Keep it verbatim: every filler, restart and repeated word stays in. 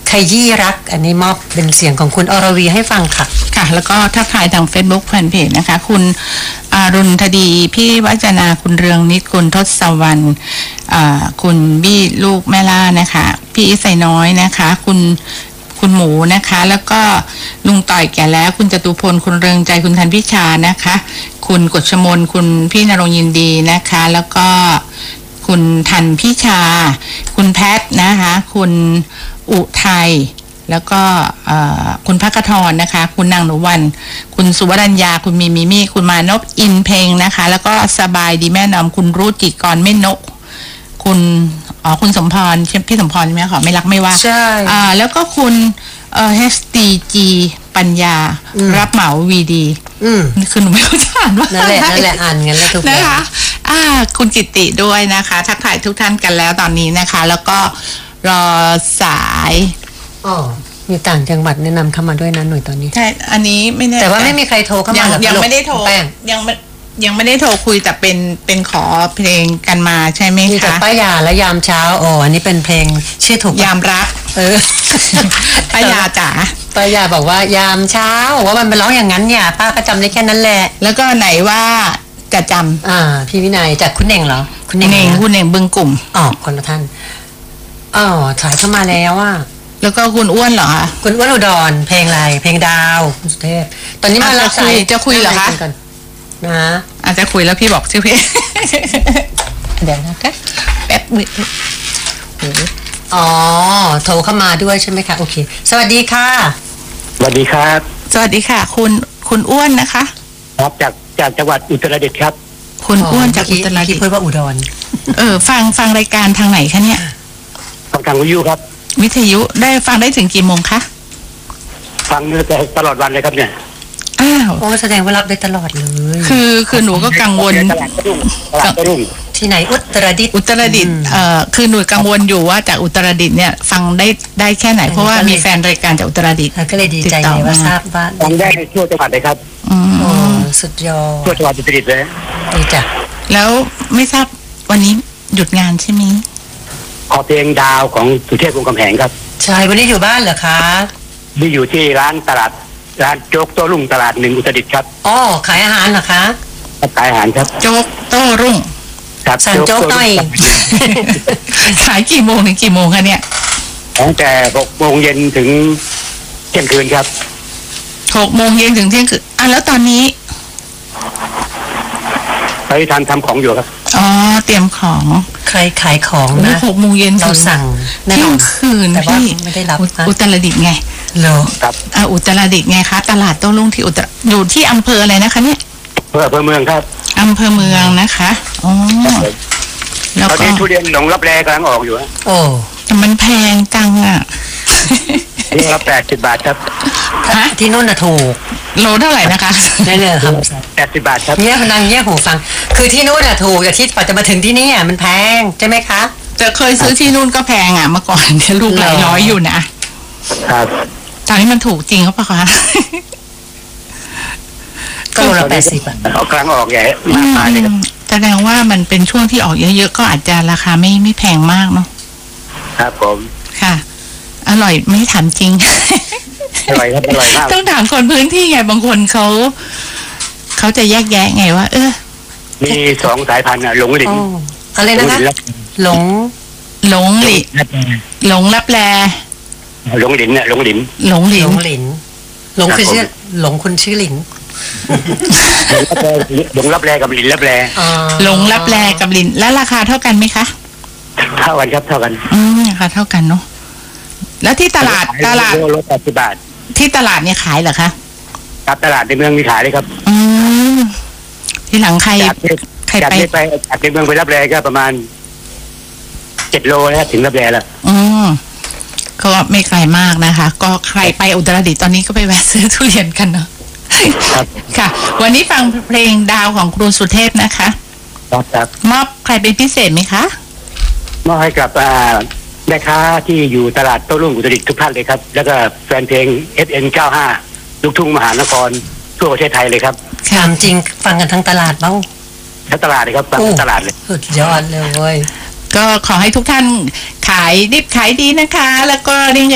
ขยี้รักอันนี้มอบเป็นเสียงของคุณอรวีให้ฟังค่ะค่ะแล้วก็ทักทายทาง Facebook แฟนเพจนะคะคุณอารุณธดีพี่วัจนาคุณเรืองนิดคุณทศวรรณคุณบี้ลูกแม่ล่านะคะพี่อิสไซน้อยนะคะคุณคุณหมูนะคะแล้วก็ลุงต่อยแก่แล้วคุณจตุพลคุณเรืองใจคุณธันพิชานะคะคุณกฤษมนคุณพี่นรงค์ยินดีนะคะแล้วก็คุณทันพิชาคุณแพทนะคะคุณอุทัยแล้วก็คุณภักทรนะคะคุณนางหนูวันคุณสุวรัญญาคุณมีมิมี่คุณมานพอินเพลงนะคะแล้วก็สบายดีแม่นอมคุณรู้จิตกรไม่นกคุณอ๋อคุณสมพรพี่สมพรใช่ไหมขอไม่รักไม่ว่าใช่อ่าแล้วก็คุณเอ่อ เอช ดี จี ปัญญารับเหมาวีดีคือหนูไม่รู้จะอ่านว่านั่นแหละนั่นแหละอ่านงั้นแล้วทุกคนนะคะอ่าคุณกิติด้วยนะคะทักทายทุกท่านกันแล้วตอนนี้นะคะแล้วก็รอสายอ๋อมีต่างจังหวัดแนะนำเข้ามาด้วยนะหน่วยตอนนี้ใช่อันนี้ไม่แน่แต่ว่าไม่มีใครโทรเข้ามายังไม่ได้โทรยังไม่ยังไม่ได้โทรคุยแต่เป็นเป็นขอเพลงกันมาใช่ไหมคะมีแต่ป้ายาและยามเช้าอ๋ออันนี้เป็นเพลงชื่อถูกยามรักเออป้ายาจ๋าป้ายาบอกว่ายามเช้าว่ามันเป็นร้องอย่างนั้นเนี่ยป้าก็จำได้แค่นั้นแหละแล้วก็ไหนว่าจะจำอ่าพี่วินัยจากคุณเน่งเหรอคุณเน่งคุณเน่งบึงกลุ่มอ๋อคนละท่านอ๋อถ่ายเข้ามาแล้วอ่ะแล้วก็คุณอ้วนเหรอคะคุณอ้วนอุดรเพลงอะไรเพลงดาวสุเทพตอนนี้มารับสายจะคุยเหรอคะนะอาจจะคุยแล้วพี่บอกชื่อพี่เดี๋ยวนะคะแป๊บมืออ๋อโทรเข้ามาด้วยใช่ไหมคะโอเคสวัสดีค่ะสวัสดีครับสวัสดีค่ะคุณคุณอ้วนนะคะครับจากจากจังหวัดอุตรดิตถ์ครับคุณอ้วนจากอุตรดิตถ์พูดว่าอุดรเออฟังฟังรายการทางไหนคะเนี่ยฟังทางวิทยุครับวิทยุได้ฟังได้ถึงกี่โมงคะฟังตลอดวันเลยครับเนี่ยอ้าวโอ้แสดงว่ารับได้ตลอดเลยคือคือหนูก็กังวลที่ไหนอุตรดิตถ์อุตรดิตถ์เอ่อคือหนูกังวลอยู่ว่าจากอุตรดิตถ์เนี่ยฟังได้ได้แค่ไหนเพราะว่ามีแฟนรายการจากอุตรดิตถ์ก็เลยดีใจว่าทราบว่าฟังได้ทั่วจังหวัดเลยครับอ๋อสุดยอดทั่วจังหวัดอุตรดิตถ์เลยดีจ้ะแล้วไม่ทราบวันนี้หยุดงานใช่ไหมขอเพลงดาวของสุเทพวงศ์กำแหงครับใช่วันนี้อยู่บ้านเหรอคะนี่อยู่ที่ร้านตลาดร้านโจ๊กโต้รุ่งตลาดหนึ่งอุตรดิตถ์ครับอ๋อขายอาหารเหรอคะขายอาหารครับโจ๊กโต้รุ่งครับสั่งโจ๊กหน่อยขายกี่โมงถึงกี่โมงคะเนี่ยตั้งแต่หกโมงเย็นถึงเที่ยงคืนครับหกโมงเย็นถึงเที่ยงคืนอ่ะแล้วตอนนี้ไปทำทำของอยู่ครับอ๋อเตรียมของใครขายของนะหกโมงเย็นเราสั่งเที่ยงคืนแต่ว่าไม่ได้รับอุตรดิตถ์ไงเหรอครับอ่าอุตรดิตถ์ไงคะตลาดโต้รุ่งที่อุตรอยู่ที่อำเภออะไรนะคะเนี่ยอำเภออำเภอเมืองครับอำเภอเมืองนะคะอ๋อแล้วก็ทุเรียนหลงรับแรกำลังออกอยู่ฮะโอ้แต่มันแพงจังอ่ะนี่ละแปดสิบบาทครับฮะที่นู่นน่ะถูกโลเท่าไหร่นะคะได้เลยครับแปดสิบบาทครับเนี่ยพนังเนี่ยหูฟังคือที่นู่นน่ะถูกแต่ที่พอจะมาถึงที่นี่อ่ะมันแพงใช่ไหมคะแต่เคยซื้อที่นู่นก็แพงอ่ะเมื่อก่อนเนี่ยลูกหลายร้อยอยู่นะครับตอนนี้มันถูกจริงหรือเปล่าคะก็โลละแปดสิบอ่ะเอากลางออกใหญ่มากมายเลยครับแสดงว่ามันเป็นช่วงที่ออกเยอะๆก็อาจจะราคาไม่ไม่แพงมากเนาะครับผมค่ะอร่อยไม่ถามจริงอร่อยครับอร่อยมากต้องถามคนพื้นที่ไงบางคนเขาเขาจะแยกแยะไงว่าเออมีสองสายพันธุ์อ่ะหลงหลินอะไรนะคะหลงหลงหลินหลงรับแลหลงหลินเนี่ยหลงหลินหลงหลินหลงหลินหลงคือชื่อหลงคนชื่อหลินหลงรับแลกับหลินรับแลหลงรับแลกับหลินแล้วราคาเท่ากันไหมคะเท่ากันครับเท่ากันอืมราคาเท่ากันเนาะแล้วที่ตลาดตลาดโลแปดสิบบาทที่ตลาดเนี่ยขายเหรอคะครับตลาดในเมืองมีขายเลยครับอืมที่หลังใครใครไปไปจากในเมืองไปรับแลก็ประมาณเจ็ดโลแล้วถึงรับแลแล้วอืมก็ไม่ไกลมากนะคะก็ใครไปอุตรดิตถ์ตอนนี้ก็ไปแวะซื้อทุเรียนกันเนาะค่ะวันนี้ฟังเพลงดาวของครูสุเทพนะคะครับมอบใครเป็นพิเศษไหมคะมอบให้กับแม่ค้าที่อยู่ตลาดโต้รุ่งอุตรดิตถ์ทุกท่านเลยครับแล้วก็แฟนเพลง เอฟ เอ็น เก้าสิบห้า ลูกทุ่งมหานครทั่วประเทศไทยเลยครับถามจริงฟังกันทั้งตลาดบ้างทั้งตลาดเลยครับฟังทั้งตลาดเลยสุดยอดเลยเว้ยก็ขอให้ทุกท่านขายดิบขายดีนะคะแล้วก็เรียน